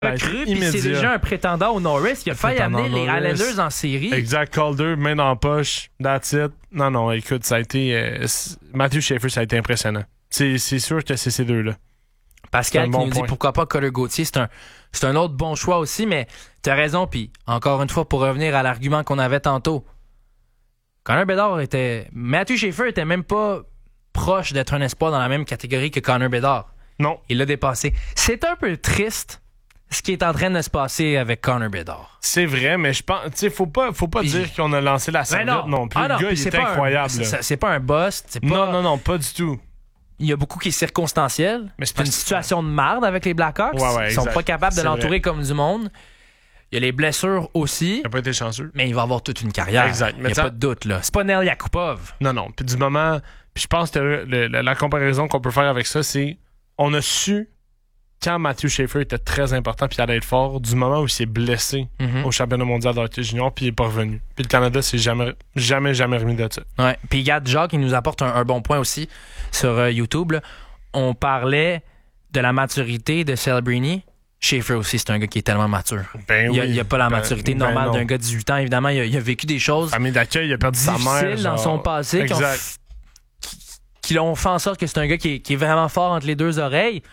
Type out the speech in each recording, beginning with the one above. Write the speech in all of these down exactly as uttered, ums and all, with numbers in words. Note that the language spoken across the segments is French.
cru, puis c'est déjà un prétendant au Norris. Il a failli amener les Highlanders en série. Exact, Calder, main dans la poche, that's it. Non, non, écoute, ça a été... Euh, Matthew Schaefer, ça a été impressionnant. C'est, c'est sûr que c'est ces deux-là. Pascal qui bon nous point. dit pourquoi pas Cutter Gauthier. C'est un, c'est un autre bon choix aussi, mais t'as raison. Puis encore une fois, pour revenir à l'argument qu'on avait tantôt, Connor Bedard était... Matthew Schaefer était même pas proche d'être un espoir dans la même catégorie que Connor Bedard. Non. Il l'a dépassé. C'est un peu triste ce qui est en train de se passer avec Connor Bedard. C'est vrai, mais je pense, tu sais, faut pas, faut pas Puis, dire qu'on a lancé la serviette non. non plus. Ah non, le gars, il est incroyable. Un, c'est, c'est pas un boss. C'est pas... Non, non, non, pas du tout. Il y a beaucoup qui est circonstanciel. Mais c'est, c'est une situation de marde avec les Blackhawks. Ouais, ouais, ils sont exact. pas capables de c'est l'entourer vrai. comme du monde. Il y a les blessures aussi. Il n'a pas été chanceux. Mais il va avoir toute une carrière. Exact. Il n'y a ça... pas de doute, là. C'est pas Nel Yakupov. Non, non. Puis du moment... Puis je pense que le, le, la comparaison qu'on peut faire avec ça, c'est... On a su... Quand Matthew Schaefer était très important puis il allait être fort, du moment où il s'est blessé Mm-hmm. au championnat mondial de hockey junior puis il est pas revenu. Puis le Canada s'est jamais, jamais, jamais remis de ça. Ouais. Puis Gad Jacques, il nous apporte un, un bon point aussi sur euh, YouTube. Là. On parlait de la maturité de Celebrini. Schaefer aussi, c'est un gars qui est tellement mature. Ben il oui. n'y a, a pas la maturité ben, normale ben d'un gars de dix-huit ans. Évidemment, il a, il a vécu des choses famille d'accueil, il a perdu sa difficiles mère. dans genre... son passé qui ont, exact. qui, qui l'ont fait en sorte que c'est un gars qui est, qui est vraiment fort entre les deux oreilles.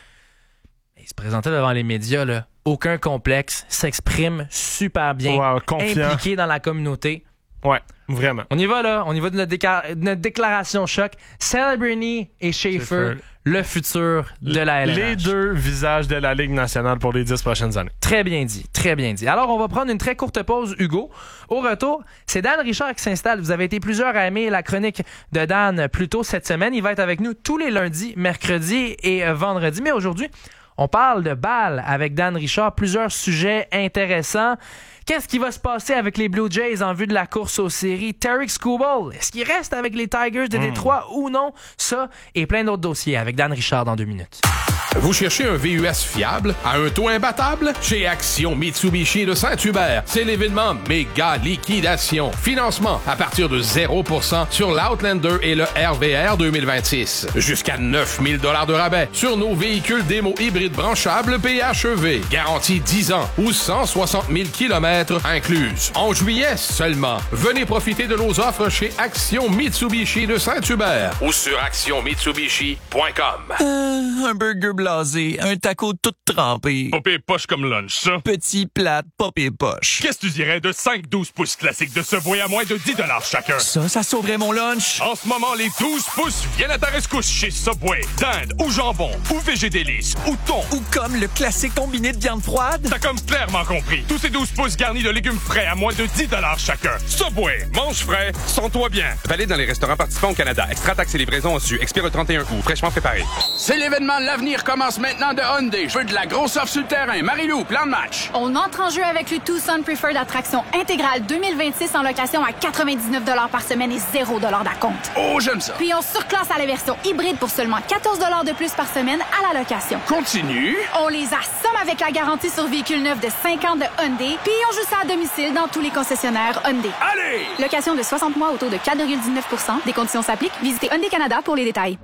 Il se présentait devant les médias, là. Aucun complexe, s'exprime super bien, wow, confiant. Impliqué dans la communauté. Ouais, vraiment. On y va, là. On y va de notre, déca- de notre déclaration choc. Celebrini et Schaefer, Schaefer, le futur de la L N H. Les deux visages de la Ligue nationale pour les dix prochaines années. Très bien dit, très bien dit. Alors, on va prendre une très courte pause, Hugo. Au retour, c'est Dan Richard qui s'installe. Vous avez été plusieurs à aimer la chronique de Dan plus tôt cette semaine. Il va être avec nous tous les lundis, mercredis et vendredis. Mais aujourd'hui, on parle de balle avec Dan Richard. Plusieurs sujets intéressants. Qu'est-ce qui va se passer avec les Blue Jays en vue de la course aux séries? Tarek Skubal, est-ce qu'il reste avec les Tigers de Détroit mmh. ou non? Ça et plein d'autres dossiers avec Dan Richard dans deux minutes. Vous cherchez un V U S fiable à un taux imbattable? Chez Action Mitsubishi de Saint-Hubert, c'est l'événement méga liquidation. Financement à partir de zéro pour cent sur l'Outlander et le R V R deux mille vingt-six. Jusqu'à neuf mille dollars de rabais sur nos véhicules démo hybrides branchables P H E V. Garantie dix ans ou cent soixante mille kilomètres incluses. En juillet seulement, venez profiter de nos offres chez Action Mitsubishi de Saint-Hubert ou sur action mitsubishi point com. Euh, un burger blasé, un taco tout trempé. Pas pire poche comme lunch, ça. Petit plate, pas pire poche. Qu'est-ce que tu dirais de cinq douze pouces classiques de Subway à moins de dix dollars chacun? Ça, ça sauverait mon lunch. En ce moment, les douze pouces viennent à ta rescousse chez Subway. Dinde ou jambon, ou végé délice, ou thon. Ou comme le classique combiné de viande froide. T'as comme clairement compris. Tous ces douze pouces garnis de légumes frais à moins de dix dollars chacun. Subway, mange frais, sens-toi bien. Valide dans les restaurants participants au Canada. Extra taxes et livraison au su. Expire le trente et un août. Fraîchement préparé. C'est l'événement de l'avenir commence maintenant de Hyundai. Je veux de la grosse offre sur le terrain. Marie-Lou, plan de match. On entre en jeu avec le Tucson Preferred Attraction intégrale deux mille vingt-six en location à quatre-vingt-dix-neuf dollars par semaine et zéro dollars d'acompte. Oh, j'aime ça. Puis on surclasse à la version hybride pour seulement quatorze dollars de plus par semaine à la location. Continue. On les assomme avec la garantie sur véhicule neuf de cinq ans de Hyundai. Puis on joue ça à domicile dans tous les concessionnaires Hyundai. Allez! Location de soixante mois au taux de quatre virgule dix-neuf pour cent. Des conditions s'appliquent. Visitez Hyundai Canada pour les détails.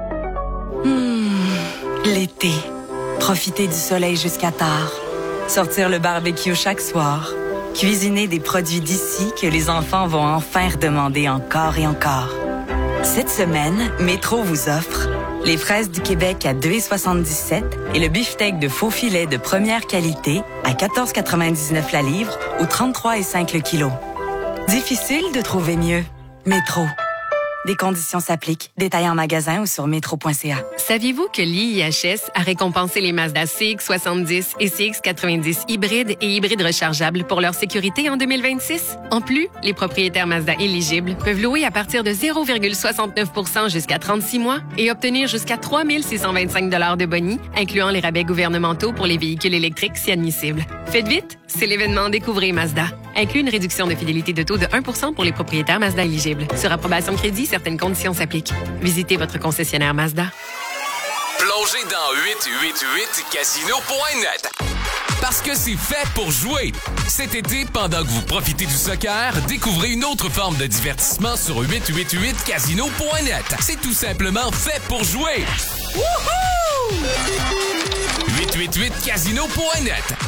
Mmh, l'été. Profiter du soleil jusqu'à tard. Sortir le barbecue chaque soir. Cuisiner des produits d'ici que les enfants vont enfin redemander encore et encore. Cette semaine, Métro vous offre les fraises du Québec à deux dollars soixante-dix-sept et le beefsteak de faux filet de première qualité à quatorze dollars quatre-vingt-dix-neuf la livre ou trente-trois virgule cinq le kilo. Difficile de trouver mieux. Métro. Des conditions s'appliquent. Détails en magasin ou sur métro point c a. Saviez-vous que l'I I H S a récompensé les Mazda C X soixante-dix et C X quatre-vingt-dix hybrides et hybrides rechargeables pour leur sécurité en deux mille vingt-six? En plus, les propriétaires Mazda éligibles peuvent louer à partir de zéro virgule soixante-neuf pour cent jusqu'à trente-six mois et obtenir jusqu'à trois mille six cent vingt-cinq dollars de boni, incluant les rabais gouvernementaux pour les véhicules électriques si admissibles. Faites vite, c'est l'événement Découvrez Mazda. Inclut une réduction de fidélité de taux de un pour cent pour les propriétaires Mazda éligibles. Sur approbation de crédit, certaines conditions s'appliquent. Visitez votre concessionnaire Mazda. Plongez dans huit cent quatre-vingt-huit casino point net. Parce que c'est fait pour jouer. Cet été, pendant que vous profitez du soccer, découvrez une autre forme de divertissement sur huit cent quatre-vingt-huit casino point net. C'est tout simplement fait pour jouer. Wouhou! huit cent quatre-vingt-huit casino point net.